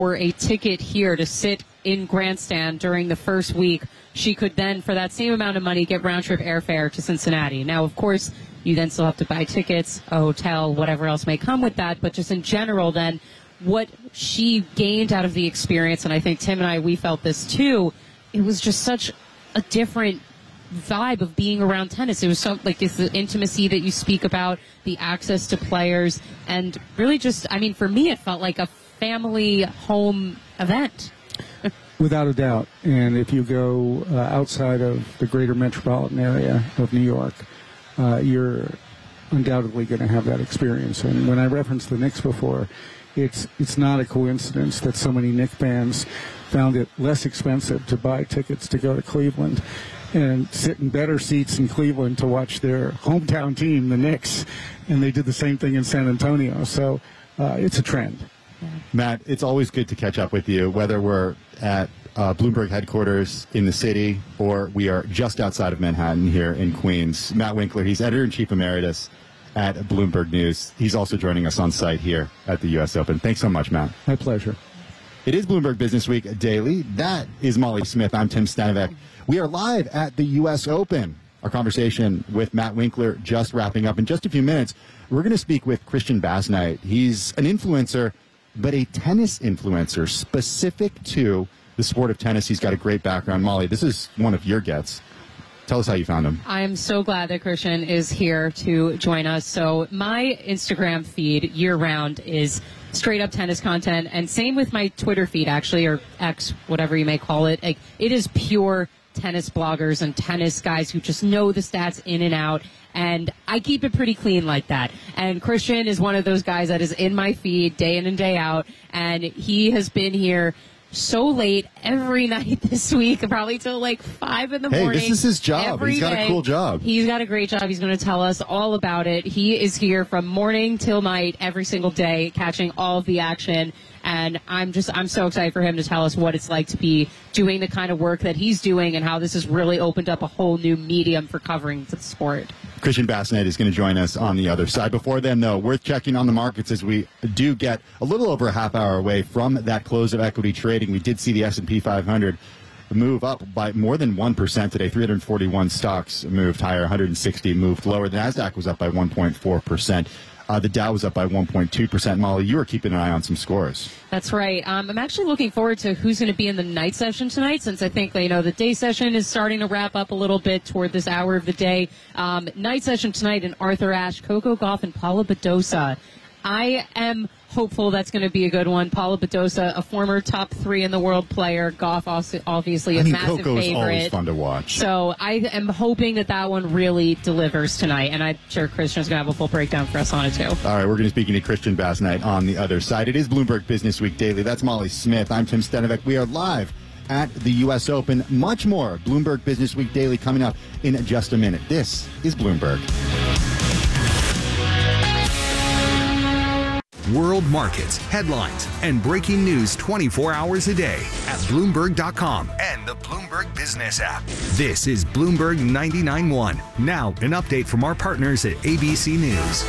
or a ticket here to sit in grandstand during the first week, she could then, for that same amount of money, get round-trip airfare to Cincinnati. Now, of course, you then still have to buy tickets, a hotel, whatever else may come with that. But just in general, then, what she gained out of the experience, and I think Tim and I, we felt this too, it was just such a different vibe of being around tennis. It was so, like, this the intimacy that you speak about, the access to players, and really just, I mean, for me, it felt like a family home event. Without a doubt. And if you go outside of the greater metropolitan area of New York, you're undoubtedly going to have that experience. And when I referenced the Knicks before, it's not a coincidence that so many Knicks fans found it less expensive to buy tickets to go to Cleveland and sit in better seats in Cleveland to watch their hometown team, the Knicks, and they did the same thing in San Antonio. So it's a trend. Matt, it's always good to catch up with you, whether we're at Bloomberg headquarters in the city or we are just outside of Manhattan here in Queens. Matt Winkler, he's editor-in-chief emeritus at Bloomberg News. He's also joining us on site here at the U.S. Open. Thanks so much, Matt. My pleasure. It is Bloomberg Business Week Daily. That is Molly Smith. I'm Tim Stanovec. We are live at the U.S. Open. Our conversation with Matt Winkler just wrapping up. In just a few minutes, we're going to speak with Christian Basnight. He's an influencer, but a tennis influencer specific to the sport of tennis. He's got a great background. Molly, this is one of your gets. Tell us how you found him. I'm so glad that Christian is here to join us. So my Instagram feed year-round is straight-up tennis content, and same with my Twitter feed, actually, or X, whatever you may call it. Like, it is pure tennis bloggers and tennis guys who just know the stats in and out, and I keep it pretty clean like that. And Christian is one of those guys that is in my feed day in and day out, and he has been here so late every night this week, probably till like 5 in the morning. Hey, this is his job. He's got a cool job. He's got a great job. He's going to tell us all about it. He is here from morning till night every single day, catching all of the action. And I'm so excited for him to tell us what it's like to be doing the kind of work that he's doing and how this has really opened up a whole new medium for covering the sport. Christian Basnight is going to join us on the other side. Before then, though, worth checking on the markets as we do get a little over a half hour away from that close of equity trading. We did see the S&P 500 move up by more than 1% today. 341 stocks moved higher, 160 moved lower. The NASDAQ was up by 1.4%. The Dow was up by 1.2%. Molly, you were keeping an eye on some scores. That's right. I'm actually looking forward to who's going to be in the night session tonight, since I think, the day session is starting to wrap up a little bit toward this hour of the day. Night session tonight in Arthur Ashe, Coco Gauff, and Paula Badosa. I am hopeful that's going to be a good one. Paula Badosa, a former top 3 in the world player. Gauff, obviously a massive Coco's favorite. Always fun to watch. So I am hoping that one really delivers tonight, and I'm sure Christian's going to have a full breakdown for us on it too. All right, we're going to be speaking to Christian Basnight on the other side. It is Bloomberg Business Week Daily. That's Molly Smith. I'm Tim Stanovec. We are live at the U.S. Open. Much more Bloomberg Business Week Daily coming up in just a minute. This is Bloomberg. World markets, headlines, and breaking news 24 hours a day at Bloomberg.com and the Bloomberg Business app. This is Bloomberg 99.1. Now, an update from our partners at ABC News.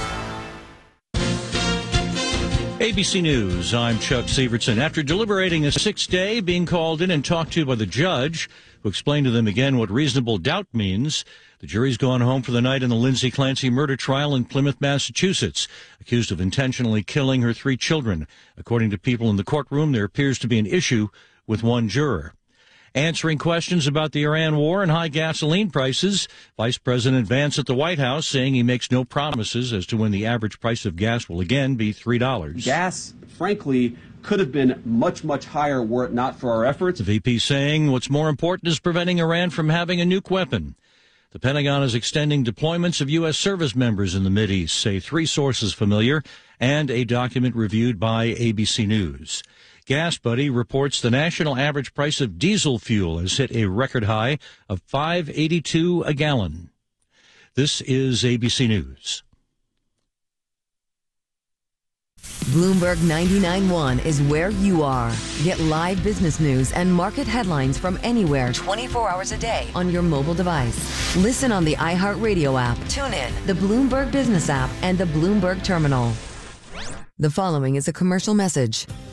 ABC News, I'm Chuck Severson. After deliberating a 6th day, being called in and talked to by the judge, who explained to them again what reasonable doubt means, the jury's gone home for the night in the Lindsay Clancy murder trial in Plymouth, Massachusetts, accused of intentionally killing her 3 children. According to people in the courtroom, there appears to be an issue with one juror. Answering questions about the Iran war and high gasoline prices, Vice President Vance at the White House saying he makes no promises as to when the average price of gas will again be $3. Gas, frankly, could have been much, much higher were it not for our efforts. The VP saying what's more important is preventing Iran from having a nuke weapon. The Pentagon is extending deployments of U.S. service members in the Mideast, say 3 sources familiar, and a document reviewed by ABC News. GasBuddy reports the national average price of diesel fuel has hit a record high of $5.82 a gallon. This is ABC News. Bloomberg 99.1 is where you are. Get live business news and market headlines from anywhere 24 hours a day on your mobile device. Listen on the iHeartRadio app, tune in, the Bloomberg Business app, and the Bloomberg Terminal. The following is a commercial message.